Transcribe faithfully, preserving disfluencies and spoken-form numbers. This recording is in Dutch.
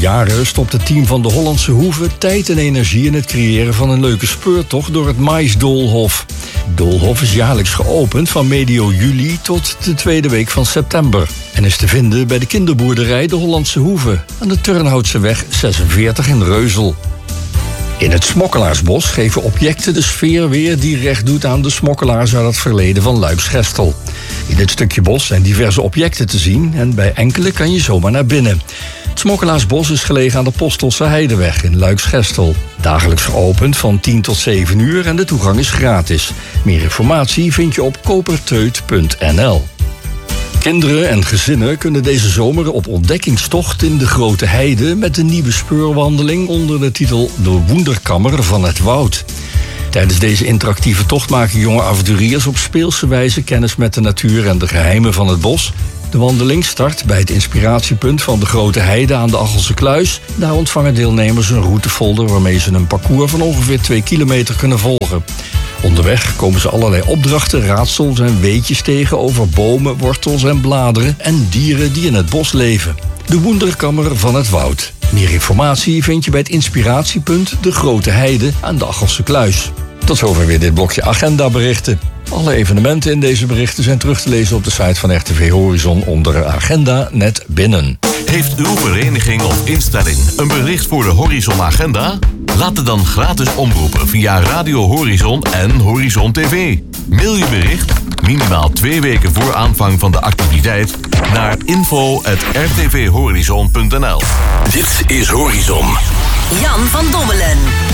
jaren stopt het team van de Hollandse Hoeve tijd en energie in het creëren van een leuke speurtocht door het Maisdoolhof. Doolhof is jaarlijks geopend van medio juli tot de tweede week van september. En is te vinden bij de kinderboerderij de Hollandse Hoeve aan de Turnhoutseweg zesenveertig in Reuzel. In het Smokkelaarsbos geven objecten de sfeer weer die recht doet aan de smokkelaars uit het verleden van Luiksgestel. In dit stukje bos zijn diverse objecten te zien en bij enkele kan je zomaar naar binnen. Het Smokkelaarsbos is gelegen aan de Postelse Heideweg in Luiksgestel. Dagelijks geopend van tien tot zeven uur en de toegang is gratis. Meer informatie vind je op koperteut punt n l. Kinderen en gezinnen kunnen deze zomer op ontdekkingstocht in de Grote Heide met een nieuwe speurwandeling onder de titel De Wonderkammer van het Woud. Tijdens deze interactieve tocht maken jonge avonturiers op speelse wijze kennis met de natuur en de geheimen van het bos. De wandeling start bij het inspiratiepunt van de Grote Heide aan de Achelse Kluis. Daar ontvangen deelnemers een routefolder waarmee ze een parcours van ongeveer twee kilometer kunnen volgen. Onderweg komen ze allerlei opdrachten, raadsels en weetjes tegen over bomen, wortels en bladeren en dieren die in het bos leven. De Wonderkammer van het Woud. Meer informatie vind je bij het inspiratiepunt De Grote Heide aan de Achelse Kluis. Tot zover weer dit blokje agendaberichten. Alle evenementen in deze berichten zijn terug te lezen op de site van R T V Horizon onder Agenda net binnen. Heeft uw vereniging of instelling een bericht voor de Horizon Agenda? Laat het dan gratis omroepen via Radio Horizon en Horizon T V. Mail je bericht, minimaal twee weken voor aanvang van de activiteit, naar info at r t v horizon punt n l. Dit is Horizon. Jan van Dommelen.